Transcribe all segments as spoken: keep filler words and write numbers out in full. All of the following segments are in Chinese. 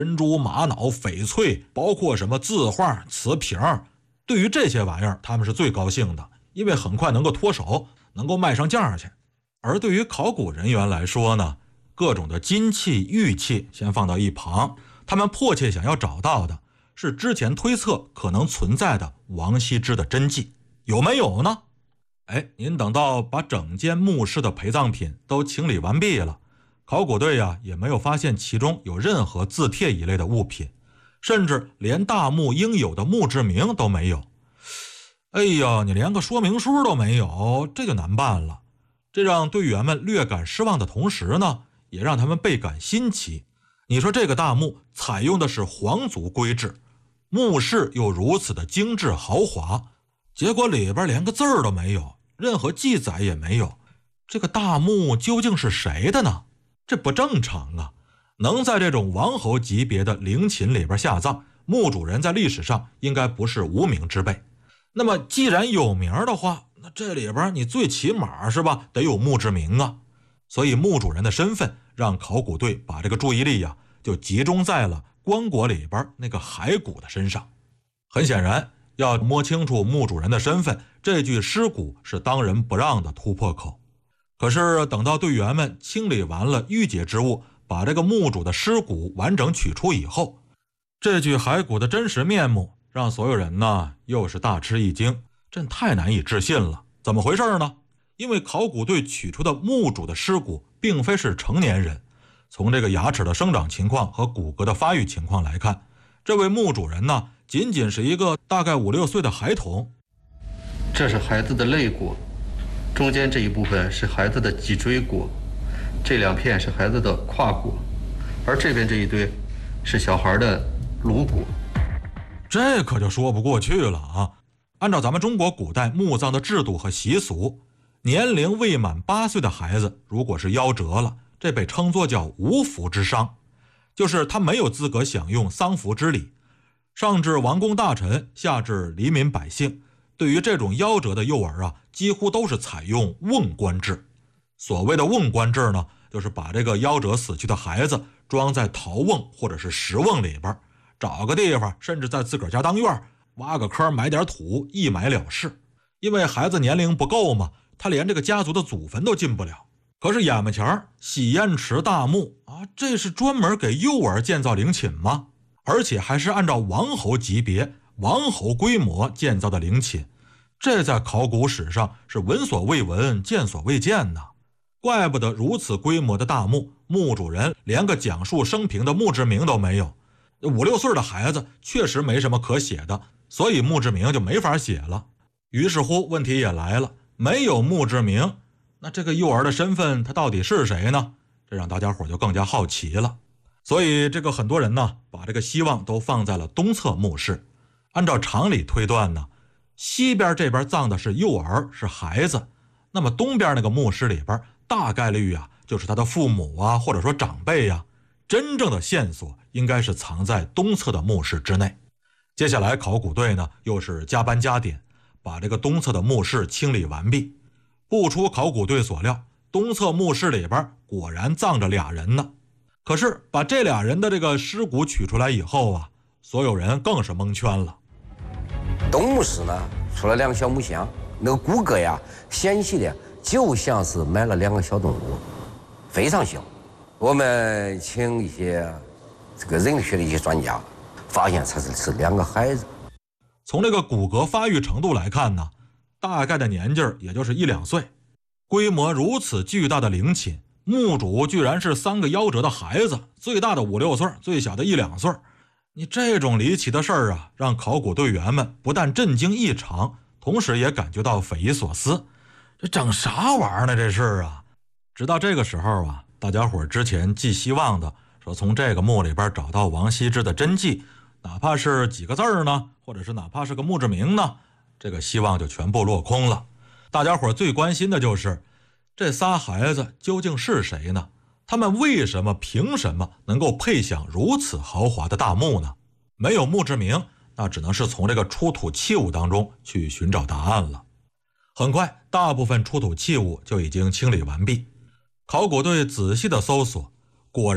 珍珠、玛瑙、翡翠，包括什么字画、瓷瓶，对于这些玩意儿他们是最高兴的，因为很快能够脱手，能够卖上价去。而对于考古人员来说呢，各种的金器、玉器先放到一旁，他们迫切想要找到的是之前推测可能存在的王羲之的真迹，有没有呢？哎，您等到把整间墓室的陪葬品都清理完毕了，考古队呀也没有发现其中有任何字帖一类的物品，甚至连大墓应有的墓志铭都没有。哎呀，你连个说明书都没有，这就难办了。这让队员们略感失望的同时呢，也让他们倍感新奇。你说这个大墓采用的是皇族规制，墓室又如此的精致豪华，结果里边连个字儿都没有，任何记载也没有。这个大墓究竟是谁的呢？这不正常啊！能在这种王侯级别的陵寝里边下葬，墓主人在历史上应该不是无名之辈。那么既然有名的话，那这里边你最起码是吧得有墓志铭啊。所以墓主人的身份让考古队把这个注意力呀就集中在了棺椁里边那个骸骨的身上。很显然，要摸清楚墓主人的身份，这具尸骨是当仁不让的突破口。可是等到队员们清理完了郁结之物，把这个墓主的尸骨完整取出以后，这具骸骨的真实面目让所有人呢又是大吃一惊，真太难以置信了。怎么回事呢？因为考古队取出的墓主的尸骨并非是成年人，从这个牙齿的生长情况和骨骼的发育情况来看，这位墓主人呢仅仅是一个大概五六岁的孩童。 这是孩子的肋骨，中间这一部分是孩子的脊椎骨，这两片是孩子的胯骨，而这边这一堆是小孩的颅骨。 这可就说不过去了啊！按照咱们中国古代墓葬的制度和习俗，年龄未满八岁的孩子如果是夭折了，这被称作叫无福之伤，就是他没有资格享用丧服之礼。上至王公大臣，下至黎民百姓，对于这种夭折的幼儿啊，几乎都是采用瓮棺制。所谓的瓮棺制呢，就是把这个夭折死去的孩子装在陶瓮或者是石瓮里边，找个地方，甚至在自个儿家当院挖个坑埋点土，一埋了事。因为孩子年龄不够嘛，他连这个家族的祖坟都进不了。可是眼巴前喜宴池大墓啊，这是专门给幼儿建造陵寝吗？而且还是按照王侯级别、王侯规模建造的陵寝，这在考古史上是闻所未闻、见所未见的。怪不得如此规模的大墓，墓主人连个讲述生平的墓志铭都没有。五六岁的孩子确实没什么可写的，所以墓志铭就没法写了。于是乎问题也来了，没有墓志铭，那这个幼儿的身份他到底是谁呢？这让大家伙就更加好奇了。所以这个很多人呢把这个希望都放在了东侧墓室。按照常理推断呢，西边这边葬的是幼儿，是孩子，那么东边那个墓室里边大概率啊就是他的父母啊，或者说长辈啊。真正的线索应该是藏在东侧的墓室之内。接下来考古队呢又是加班加点，把这个东侧的墓室清理完毕。不出考古队所料，东侧墓室里边果然葬着俩人呢。可是把这俩人的这个尸骨取出来以后啊，所有人更是蒙圈了。 东墓室呢出了两个小木箱，那个骨骼呀纤细的就像是埋了两个小动物，非常小。我们请一些这个人类学的一些专家，发现才是是两个孩子。 从这个骨骼发育程度来看呢，大概的年纪也就是一两岁。规模如此巨大的陵寝，墓主居然是三个夭折的孩子，最大的五六岁，最小的一两岁。你这种离奇的事儿啊，让考古队员们不但震惊异常，同时也感觉到匪夷所思。这整啥玩意儿呢？这是啊！直到这个时候啊，大家伙之前寄希望的说从这个墓里边找到王羲之的真迹，哪怕是几个字儿呢，或者是哪怕是个墓志铭呢，这个希望就全部落空了。大家伙最关心的就是这仨孩子究竟是谁呢？他们为什么凭什么能够配享如此豪华的大墓呢？没有墓志铭，那只能是从这个出土器物当中去寻找答案了。很快大部分出土器物就已经清理完毕，考古队仔细的搜索，果然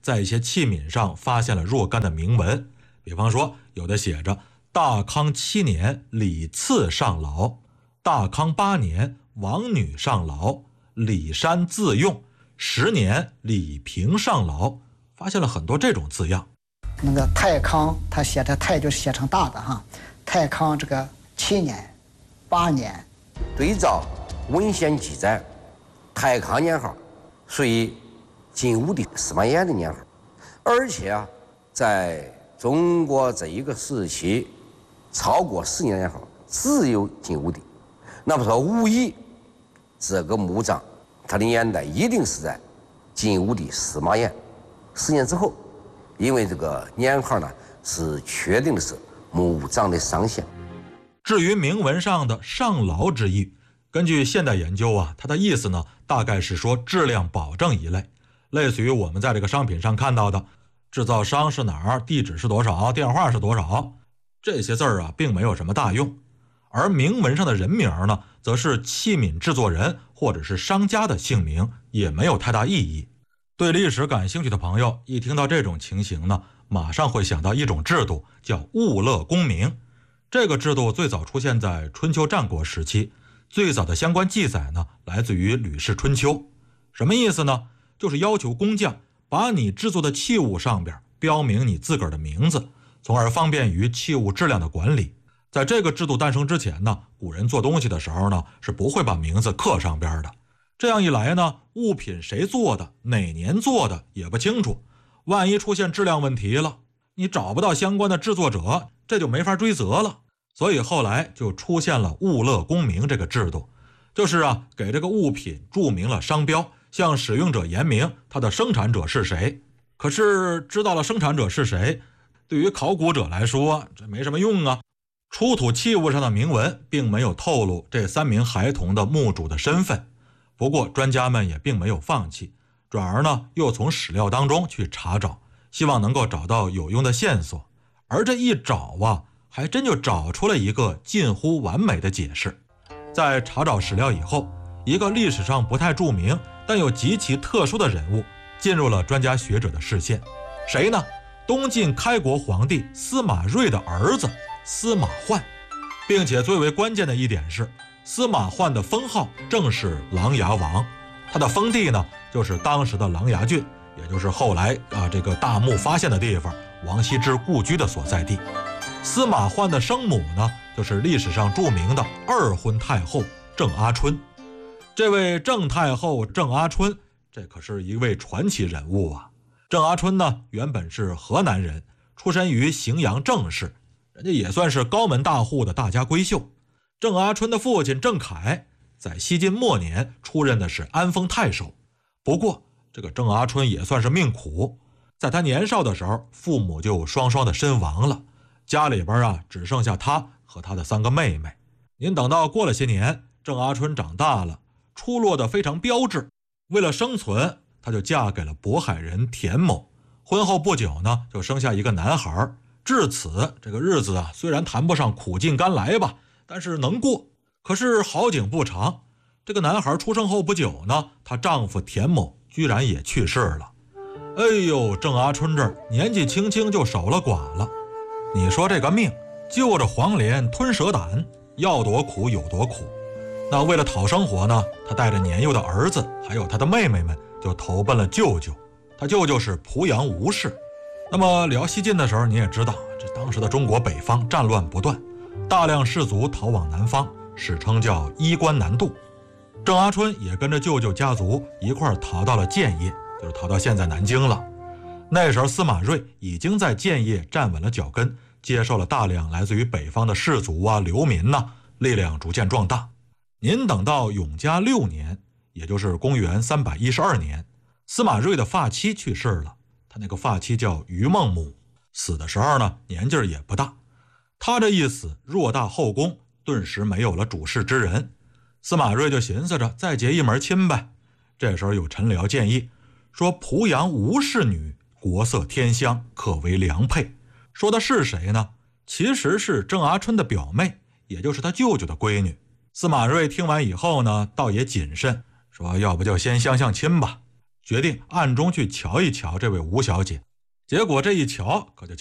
在一些器皿上发现了若干的铭文，比方说有的写着大康七年李次上劳，大康八年王女上劳，李山自用，十年李平上劳，发现了很多这种字样。 那个太康，他写的太就是写成大的哈，太康这个七年、八年。 对照文献记载，太康年号属于晋武帝司马炎的年号，而且啊，在中国这一个时期，超过十年年号只有晋武帝。那么说，无疑这个墓葬它的年代一定是在晋武帝司马炎十年之后，因为这个年号呢是确定的是墓葬的上限。 至于铭文上的上劳之意，根据现代研究啊，它的意思呢大概是说质量保证一类，类似于我们在这个商品上看到的制造商是哪儿，地址是多少，电话是多少，这些字儿啊并没有什么大用。而铭文上的人名呢，则是器皿制作人或者是商家的姓名，也没有太大意义。对历史感兴趣的朋友，一听到这种情形呢，马上会想到一种制度，叫物勒功名。这个制度最早出现在春秋战国时期，最早的相关记载呢，来自于《吕氏春秋》。什么意思呢？就是要求工匠把你制作的器物上边标明你自个儿的名字，从而方便于器物质量的管理。在这个制度诞生之前呢，古人做东西的时候呢，是不会把名字刻上边的。这样一来呢，物品谁做的，哪年做的也不清楚，万一出现质量问题了，你找不到相关的制作者，这就没法追责了。所以后来就出现了物勒功名这个制度，就是啊，给这个物品注明了商标，向使用者言明它的生产者是谁。可是知道了生产者是谁，对于考古者来说这没什么用啊。出土器物上的铭文并没有透露这三名孩童的墓主的身份，不过专家们也并没有放弃，转而呢又从史料当中去查找，希望能够找到有用的线索。而这一找啊，还真就找出了一个近乎完美的解释。在查找史料以后，一个历史上不太著名但又极其特殊的人物进入了专家学者的视线。谁呢？东晋开国皇帝司马睿的儿子司马奂。并且最为关键的一点是，司马奂的封号正是琅琊王，他的封地呢就是当时的琅琊郡，也就是后来啊这个大墓发现的地方，王羲之故居的所在地。司马奂的生母呢，就是历史上著名的二婚太后郑阿春。这位郑太后郑阿春，这可是一位传奇人物啊。郑阿春呢，原本是河南人，出身于荥阳郑氏，人家也算是高门大户的大家闺秀。郑阿春的父亲郑恺在西晋末年出任的是安丰太守。不过这个郑阿春也算是命苦，在他年少的时候，父母就双双的身亡了，家里边啊只剩下他和他的三个妹妹。您等到过了些年，郑阿春长大了，出落得非常标致，为了生存，她就嫁给了渤海人田某。婚后不久呢，就生下一个男孩。至此，这个日子啊，虽然谈不上苦尽甘来吧，但是能过。可是好景不长，这个男孩出生后不久呢，她丈夫田某居然也去世了。哎呦，郑阿春这儿年纪轻轻就守了寡了。你说这个命，就着黄连吞蛇胆，要多苦有多苦。那为了讨生活呢，他带着年幼的儿子还有他的妹妹们就投奔了舅舅。他舅舅是濮阳吴氏。那么辽西晋的时候，你也知道，这当时的中国北方战乱不断，大量士族逃往南方，史称叫衣冠南渡。郑阿春也跟着舅舅家族一块儿逃到了建业，就是逃到现在南京了。那时候司马睿已经在建业站稳了脚跟，接受了大量来自于北方的士族啊、流民呐、啊，力量逐渐壮大。您等到永嘉六年，也就是公元三百一十二年，司马睿的发妻去世了。他那个发妻叫于孟母，死的时候呢年纪也不大。他这一死，偌大后宫顿时没有了主事之人。司马睿就寻思着再结一门亲呗。这时候有臣僚建议说，濮阳吴氏女，国色天香，可为良配。说的是谁呢？其实是郑阿春的表妹，也就是他舅舅的闺女。司马睿听完以后呢，倒也谨慎，说要不就先相相亲吧。 决定暗中去瞧一瞧这位吴小姐。结果这一瞧可就